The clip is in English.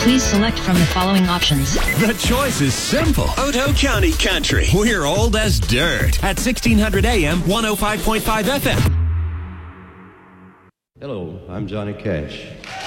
Please select from the following options. The choice is simple. Otoe County Country. We're old as dirt at 1600 AM, 105.5 FM. Hello, I'm Johnny Cash.